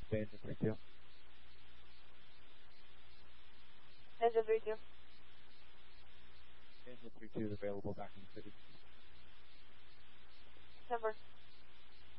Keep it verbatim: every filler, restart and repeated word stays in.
Stay engine three two. Engine three two. Engine three two is available back in the city. Number.